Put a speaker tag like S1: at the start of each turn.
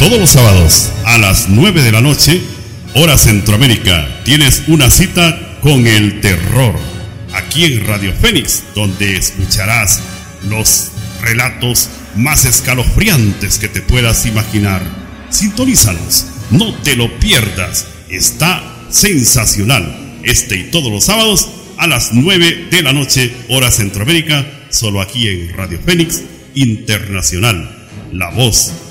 S1: Todos los sábados a las 9 de la noche, hora Centroamérica, tienes una cita con el terror. Aquí en Radio Fénix, donde escucharás los relatos más escalofriantes que te puedas imaginar. Sintonízalos, no te lo pierdas. Está sensacional. Este y todos los sábados a las 9 de la noche, hora Centroamérica, solo aquí en Radio Fénix Internacional, la voz